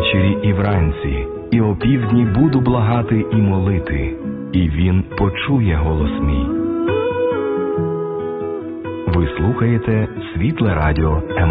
ввечері і вранці, і опівдні буду благати і молити, і він почує голос мій. Ви слухаєте Світле Радіо